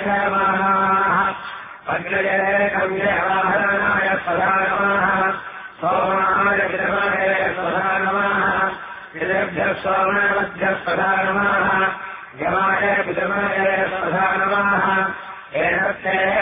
अग्नये कव्यवाहनाय स्वधा नमः सोमाय विद्महे स्वधा नमः गिरेभ्यः सोमवद्भ्यः स्वधा नमः यमाय विद्महे स्वधा नमः एतस्य